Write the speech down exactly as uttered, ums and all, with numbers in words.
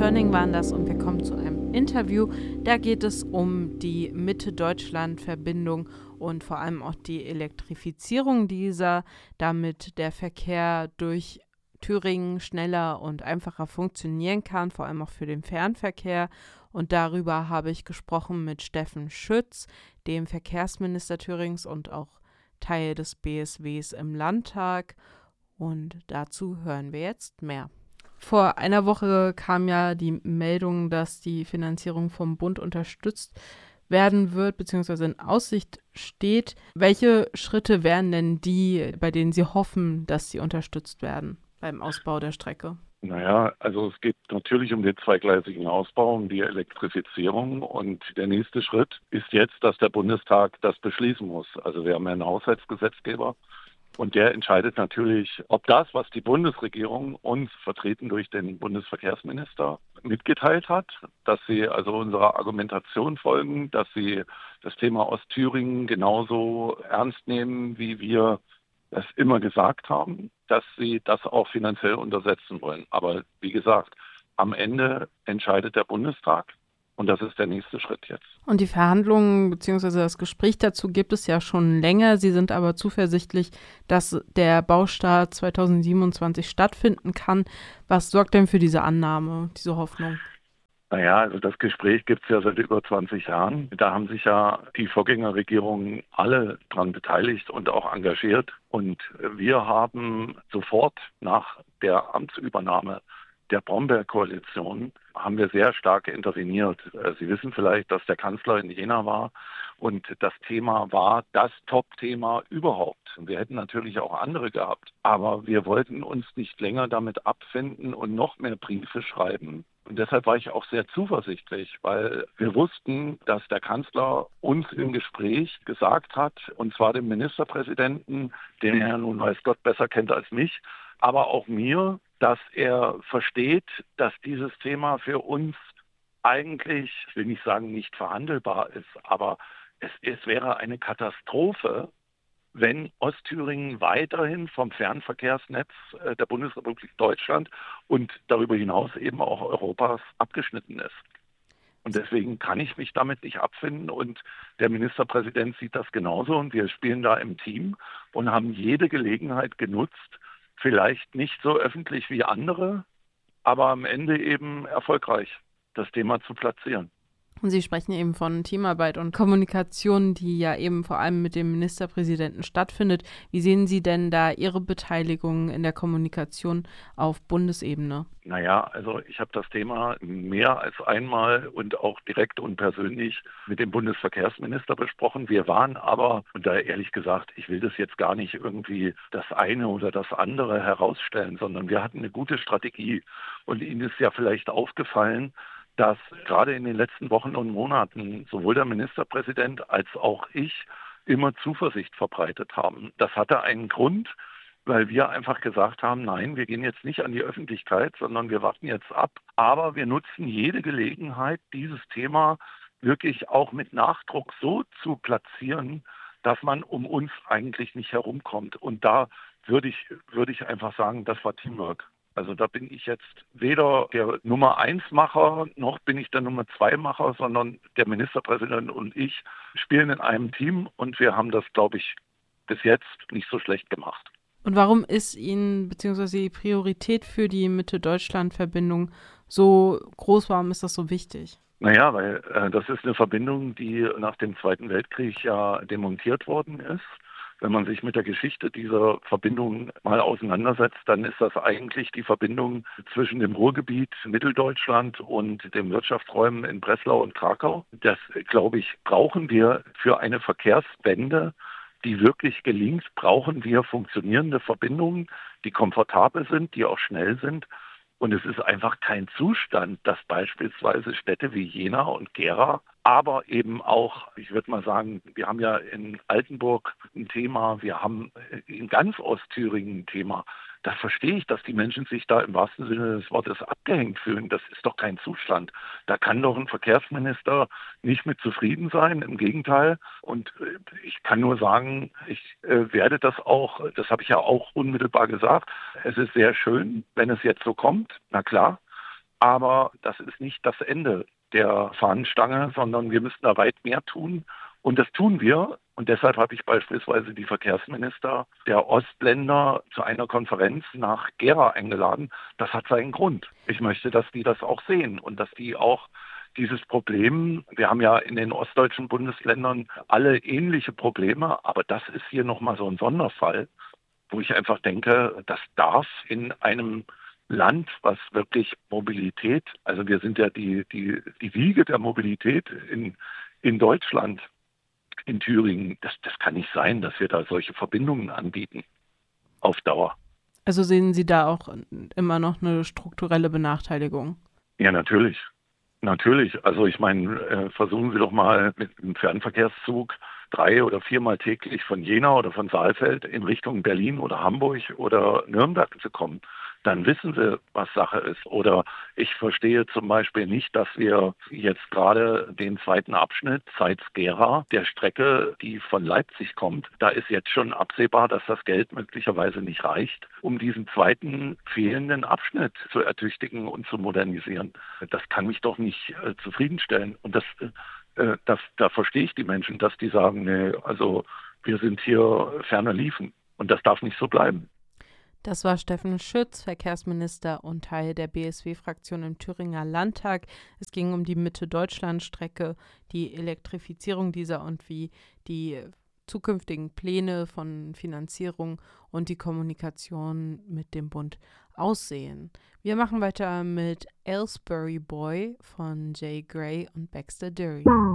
Pörning waren das und wir kommen zu einem Interview. Da geht es um die Mitte-Deutschland-Verbindung und vor allem auch die Elektrifizierung dieser, damit der Verkehr durch Thüringen schneller und einfacher funktionieren kann, vor allem auch für den Fernverkehr. Und darüber habe ich gesprochen mit Steffen Schütz, dem Verkehrsminister Thürings und auch Teil des B S Ws im Landtag. Und dazu hören wir jetzt mehr. Vor einer Woche kam ja die Meldung, dass die Finanzierung vom Bund unterstützt werden wird, beziehungsweise in Aussicht steht. Welche Schritte wären denn die, bei denen Sie hoffen, dass sie unterstützt werden beim Ausbau der Strecke? Naja, also es geht natürlich um den zweigleisigen Ausbau, um die Elektrifizierung. Und der nächste Schritt ist jetzt, dass der Bundestag das beschließen muss. Also wir haben ja einen Haushaltsgesetzgeber. Und der entscheidet natürlich, ob das, was die Bundesregierung uns, vertreten durch den Bundesverkehrsminister, mitgeteilt hat, dass sie also unserer Argumentation folgen, dass sie das Thema Ostthüringen genauso ernst nehmen, wie wir es immer gesagt haben, dass sie das auch finanziell untersetzen wollen. Aber wie gesagt, am Ende entscheidet der Bundestag. Und das ist der nächste Schritt jetzt. Und die Verhandlungen bzw. das Gespräch dazu gibt es ja schon länger. Sie sind aber zuversichtlich, dass der Baustart zweitausendsiebenundzwanzig stattfinden kann. Was sorgt denn für diese Annahme, diese Hoffnung? Naja, also das Gespräch gibt es ja seit über zwanzig Jahren. Da haben sich ja die Vorgängerregierungen alle dran beteiligt und auch engagiert. Und wir haben sofort nach der Amtsübernahme der Bromberg-Koalition haben wir sehr stark interveniert. Sie wissen vielleicht, dass der Kanzler in Jena war und das Thema war das Top-Thema überhaupt. Wir hätten natürlich auch andere gehabt, aber wir wollten uns nicht länger damit abfinden und noch mehr Briefe schreiben. Und deshalb war ich auch sehr zuversichtlich, weil wir wussten, dass der Kanzler uns im Gespräch gesagt hat, und zwar dem Ministerpräsidenten, den er nun weiß Gott besser kennt als mich, aber auch mir, dass er versteht, dass dieses Thema für uns eigentlich, ich will nicht sagen, nicht verhandelbar ist, aber es, es wäre eine Katastrophe, wenn Ostthüringen weiterhin vom Fernverkehrsnetz der Bundesrepublik Deutschland und darüber hinaus eben auch Europas abgeschnitten ist. Und deswegen kann ich mich damit nicht abfinden und der Ministerpräsident sieht das genauso und wir spielen da im Team und haben jede Gelegenheit genutzt, vielleicht nicht so öffentlich wie andere, aber am Ende eben erfolgreich, das Thema zu platzieren. Und Sie sprechen eben von Teamarbeit und Kommunikation, die ja eben vor allem mit dem Ministerpräsidenten stattfindet. Wie sehen Sie denn da Ihre Beteiligung in der Kommunikation auf Bundesebene? Naja, also ich habe das Thema mehr als einmal und auch direkt und persönlich mit dem Bundesverkehrsminister besprochen. Wir waren aber, und da ehrlich gesagt, ich will das jetzt gar nicht irgendwie das eine oder das andere herausstellen, sondern wir hatten eine gute Strategie. Und Ihnen ist ja vielleicht aufgefallen, dass gerade in den letzten Wochen und Monaten sowohl der Ministerpräsident als auch ich immer Zuversicht verbreitet haben. Das hatte einen Grund, weil wir einfach gesagt haben, nein, wir gehen jetzt nicht an die Öffentlichkeit, sondern wir warten jetzt ab. Aber wir nutzen jede Gelegenheit, dieses Thema wirklich auch mit Nachdruck so zu platzieren, dass man um uns eigentlich nicht herumkommt. Und da würde ich, würde ich einfach sagen, das war Teamwork. Also da bin ich jetzt weder der Nummer eins Macher, noch bin ich der Nummer zwei Macher, sondern der Ministerpräsident und ich spielen in einem Team und wir haben das, glaube ich, bis jetzt nicht so schlecht gemacht. Und warum ist Ihnen bzw. die Priorität für die Mitte-Deutschland-Verbindung so groß? Warum ist das so wichtig? Naja, weil äh, das ist eine Verbindung, die nach dem Zweiten Weltkrieg ja demontiert worden ist. Wenn man sich mit der Geschichte dieser Verbindung mal auseinandersetzt, dann ist das eigentlich die Verbindung zwischen dem Ruhrgebiet, Mitteldeutschland und den Wirtschaftsräumen in Breslau und Krakau. Das, glaube ich, brauchen wir für eine Verkehrswende, die wirklich gelingt, brauchen wir funktionierende Verbindungen, die komfortabel sind, die auch schnell sind. Und es ist einfach kein Zustand, dass beispielsweise Städte wie Jena und Gera, aber eben auch, ich würde mal sagen, wir haben ja in Altenburg ein Thema, wir haben in ganz Ostthüringen ein Thema. Da verstehe ich, dass die Menschen sich da im wahrsten Sinne des Wortes abgehängt fühlen. Das ist doch kein Zustand. Da kann doch ein Verkehrsminister nicht mit zufrieden sein, im Gegenteil. Und ich kann nur sagen, ich äh, werde das auch, das habe ich ja auch unmittelbar gesagt, es ist sehr schön, wenn es jetzt so kommt, na klar. Aber das ist nicht das Ende der Fahnenstange, sondern wir müssen da weit mehr tun. Und das tun wir. Und deshalb habe ich beispielsweise die Verkehrsminister der Ostländer zu einer Konferenz nach Gera eingeladen. Das hat seinen Grund. Ich möchte, dass die das auch sehen und dass die auch dieses Problem, wir haben ja in den ostdeutschen Bundesländern alle ähnliche Probleme, aber das ist hier nochmal so ein Sonderfall, wo ich einfach denke, das darf in einem Land, was wirklich Mobilität, also wir sind ja die, die, die Wiege der Mobilität in, in Deutschland, in Thüringen, das, das kann nicht sein, dass wir da solche Verbindungen anbieten auf Dauer. Also sehen Sie da auch immer noch eine strukturelle Benachteiligung? Ja, natürlich. Natürlich. Also ich meine, äh, versuchen Sie doch mal mit einem Fernverkehrszug drei- oder viermal täglich von Jena oder von Saalfeld in Richtung Berlin oder Hamburg oder Nürnberg zu kommen. Dann wissen Sie, was Sache ist. Oder ich verstehe zum Beispiel nicht, dass wir jetzt gerade den zweiten Abschnitt Zeitz-Gera der Strecke, die von Leipzig kommt, da ist jetzt schon absehbar, dass das Geld möglicherweise nicht reicht, um diesen zweiten fehlenden Abschnitt zu ertüchtigen und zu modernisieren. Das kann mich doch nicht äh, zufriedenstellen. Und das, äh, das, da verstehe ich die Menschen, dass die sagen, nee, also wir sind hier ferner liefen. Und das darf nicht so bleiben. Das war Steffen Schütz, Verkehrsminister und Teil der B S W-Fraktion im Thüringer Landtag. Es ging um die Mitte-Deutschland-Strecke, die Elektrifizierung dieser und wie die zukünftigen Pläne von Finanzierung und die Kommunikation mit dem Bund aussehen. Wir machen weiter mit Aylesbury Boy von Jay Gray und Baxter Dury.